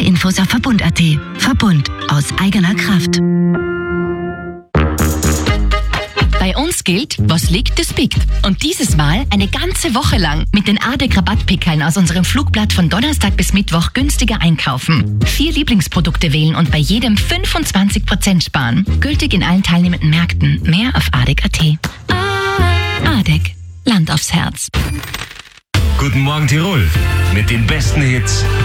Infos auf Verbund.at. Verbund, aus eigener Kraft. Bei uns gilt, was liegt, das biegt. Und dieses Mal eine ganze Woche lang mit den ADEC-Rabattpickeln aus unserem Flugblatt von Donnerstag bis Mittwoch günstiger einkaufen. 4 Lieblingsprodukte wählen und bei jedem 25% sparen. Gültig in allen teilnehmenden Märkten. Mehr auf ADEC.at. ADEC. Land aufs Herz. Guten Morgen Tirol mit den besten Hits